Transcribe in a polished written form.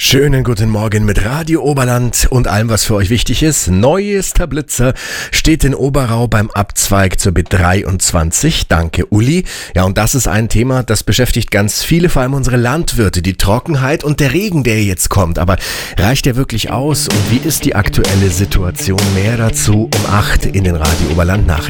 Schönen guten Morgen mit Radio Oberland und allem, was für euch wichtig ist. Neuester Blitzer steht in Oberau beim Abzweig zur B23. Danke, Uli. Ja, und das ist ein Thema, das beschäftigt ganz viele, vor allem unsere Landwirte. Die Trockenheit und der Regen, der jetzt kommt. Aber reicht der wirklich aus? Und wie ist die aktuelle Situation? Mehr dazu um 8 in den Radio Oberland Nachrichten.